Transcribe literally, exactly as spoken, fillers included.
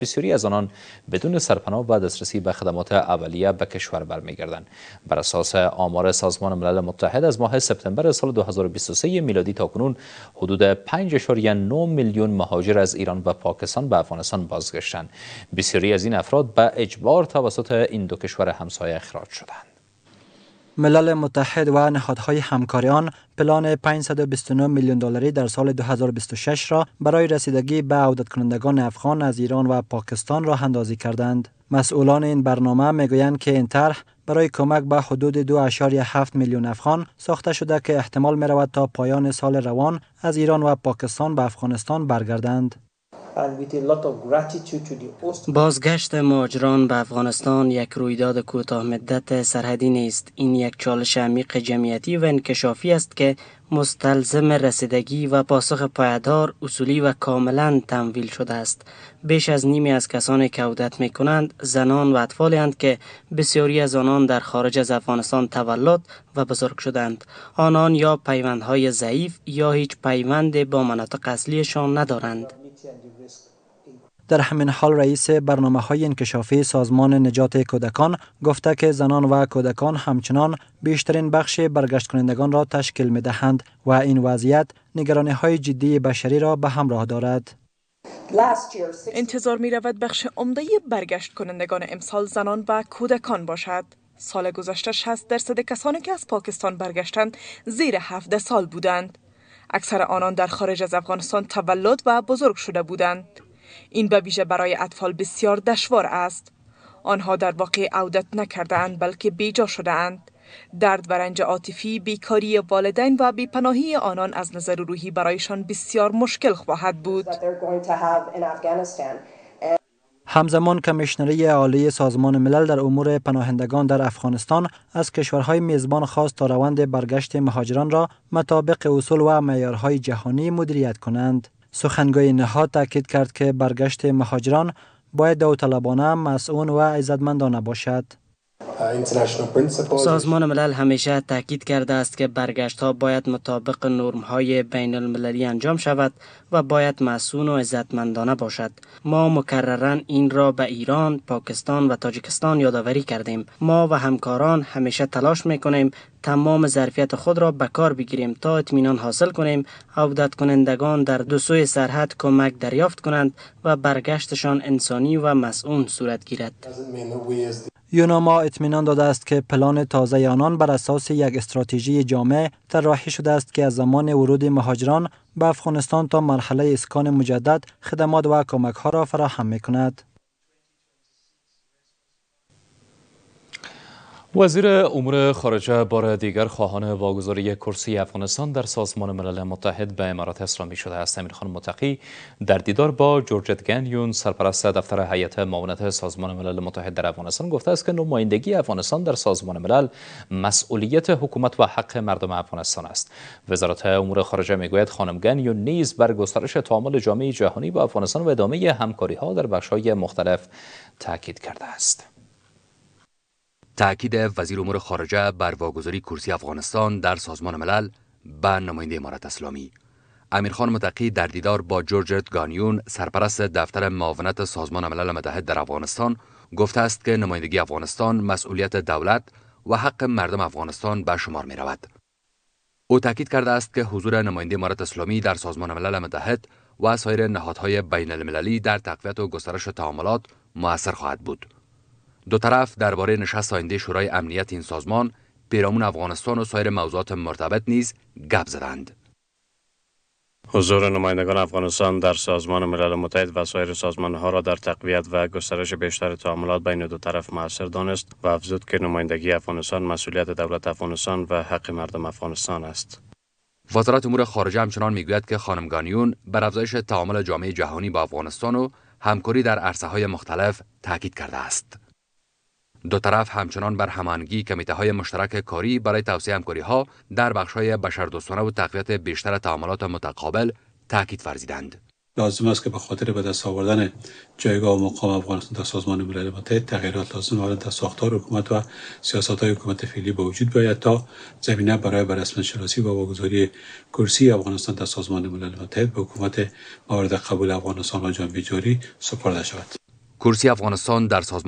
بسیاری از آنان بدون سرپناه و دسترسی به خدمات اولیه به کشور برمیگردند. بر اساس آمار سازمان ملل متحد از ماه سپتامبر سال دو هزار و بیست و سه میلادی تاکنون حدود پنج ممیز نه میلیون مهاجر از ایران و پاکستان به افغانستان بازگشتند. بسیاری از این افراد به اجبار توسط این دو کشور همسایه اخراج شدند. ملل متحد و نهادهای همکاری آن پلان پانصد و بیست و نه میلیون دلاری در سال دو هزار و بیست و شش را برای رسیدگی به عودت کنندگان افغان از ایران و پاکستان راه اندازی کردند. مسئولان این برنامه میگویند که این طرح برای کمک به حدود دو ممیز هفت میلیون افغان ساخته شده که احتمال می رود تا پایان سال روان از ایران و پاکستان به افغانستان برگردند. بازگشت مهاجران به افغانستان یک رویداد کوتاه مدت سرحدی نیست. این یک چالش عمیق جمعیتی و انکشافی است که مستلزم رسیدگی و پاسخ پایدار، اصولی و کاملا تمویل شده است. بیش از نیمی از کسانی که عودت می کنند زنان و اطفالی اند که بسیاری از آنان در خارج از افغانستان تولد و بزرگ شدند. آنان یا پیوندهای ضعیف یا هیچ پیوند با مناطق اصلیشان ندارند. در همین حال رئیس برنامه‌های انکشافی سازمان نجات کودکان گفته که زنان و کودکان همچنان بیشترین بخش برگشت کنندگان را تشکیل می‌دهند و این وضعیت نگرانی‌های جدی بشری را به همراه دارد. انتظار می‌رود بخش عمده برگشت کنندگان امسال زنان و کودکان باشد. سال گذشته شصت درصد کسانی که از پاکستان برگشتند زیر هفده سال بودند. اکثر آنان در خارج از افغانستان تولد و بزرگ شده بودند. این به ویژه برای اطفال بسیار دشوار است. آنها در واقع عودت نکرده‌اند بلکه بیجا شده‌اند. درد و رنج عاطفی، بیکاری والدین و بیپناهی آنان از نظر روحی برایشان بسیار مشکل خواهد بود. همزمان کمیشنری عالی سازمان ملل در امور پناهندگان در افغانستان از کشورهای میزبان خواست تا روند برگشت مهاجران را مطابق اصول و معیارهای جهانی مدیریت کنند. سخنگوی نهاد تاکید کرد که برگشت مهاجران باید داوطلبانه، مسئول و عزتمندانه باشد. سازمان ملل همیشه تاکید کرده است که برگشت ها باید مطابق نرم های بین المللی انجام شود و باید مسئول و عزتمندانه باشد. ما مکرراً این را به ایران، پاکستان و تاجیکستان یادآوری کردیم. ما و همکاران همیشه تلاش میکنیم تمام ظرفیت خود را به کار بگیریم تا اطمینان حاصل کنیم عودت کنندگان در دو سوی سرحد کمک دریافت کنند و برگشتشان انسانی و مسئول صورت گیرد. یوناما اطمینان داده است که پلان تازه آنان بر اساس یک استراتژی جامع طراحی شده است که از زمان ورود مهاجران به افغانستان تا مرحله اسکان مجدد خدمات و کمک‌ها را فراهم می‌کند. وزیر امور خارجه بار دیگر خواهان واگذاری کرسی افغانستان در سازمان ملل متحد به امارات اسلامی شده است. امیرخان متقی در دیدار با جورجت گانیون سرپرست دفتر هیئت معاونت سازمان ملل متحد در افغانستان گفته است که نمایندگی افغانستان در سازمان ملل مسئولیت حکومت و حق مردم افغانستان است. وزارت امور خارجه میگوید خانم گانیون نیز بر گسترش تعامل جامعه جهانی با افغانستان و ادامه همکاری‌ها در بخش‌های مختلف تاکید کرده است. تأکید وزیر امور خارجه بر واگذاری کرسی افغانستان در سازمان ملل به نماینده امارت اسلامی. امیرخان متقی در دیدار با جورجت گانیون سرپرست دفتر معاونت سازمان ملل متحد در افغانستان گفته است که نمایندگی افغانستان مسئولیت دولت و حق مردم افغانستان به شمار می رود. او تأکید کرده است که حضور نماینده امارت اسلامی در سازمان ملل متحد و سایر نهادهای بین المللی در تقویت و گسترش تعاملات مؤثر خواهد بود. دو طرف درباره نشست آینده شورای امنیت این سازمان، پیرامون افغانستان و سایر موضوعات مرتبط نیز گپ زدند. حضور نمایندگان افغانستان در سازمان ملل متحد و سایر سازمان‌ها را در تقویت و گسترش بیشتر تعاملات بین دو طرف مؤثر دانست و افزود که نمایندگی افغانستان مسئولیت دولت افغانستان و حق مردم افغانستان است. وزارت امور خارجه همچنان میگوید که خانم گانیون بر افزایش تعامل جامعه جهانی با افغانستان و همکاری در عرصه‌های مختلف تاکید کرده است. دو طرف همچنان بر هماهنگی کمیته‌های مشترک کاری برای توسعه همکاری‌ها در بخش‌های بشردوستانه و تقویت بیشتر تعاملات متقابل تاکید ورزیدند. لازم است که به خاطر به دست آوردن جایگاه و مقام افغانستان در سازمان ملل متحد تغییرات لازم آمد در ساختار حکومت و سیاست‌های حکومت فعلی به وجود بیاید تا زمینه برای بررسمت شناسی و واگذاری کرسی افغانستان در سازمان ملل متحد به حکومت مورد قبول افغانستان و جنبه جاری سپرده شود. کرسی افغانستان در سازمان